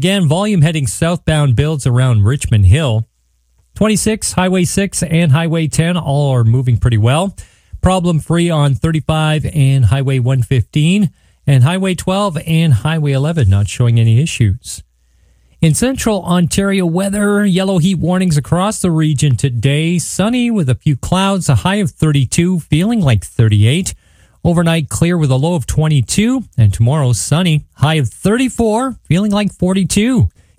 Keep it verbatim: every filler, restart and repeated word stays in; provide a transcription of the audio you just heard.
Again, volume heading southbound builds around Richmond Hill. twenty-six, Highway six, and Highway ten all are moving pretty well. Problem free on thirty-five and Highway one fifteen, and Highway twelve and Highway eleven not showing any issues. In central Ontario weather, yellow heat warnings across the region today. Sunny with a few clouds, a high of thirty-two, feeling like thirty-eight. Overnight clear with a low of twenty-two, and tomorrow sunny, high of thirty-four, feeling like forty-two.